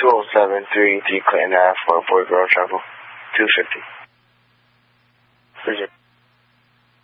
207 3 Clinton Ave for Boy Girl Trouble. 250. Appreciate it.